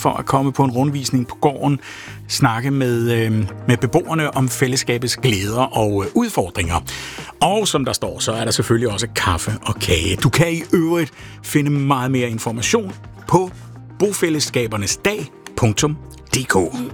for at komme på en rundvisning på gården, snakke med beboerne om fællesskabets glæder og udfordringer. Og som der står, så er der selvfølgelig også kaffe og kage. Du kan i øvrigt finde meget mere information på bofællesskabernesdag.dk.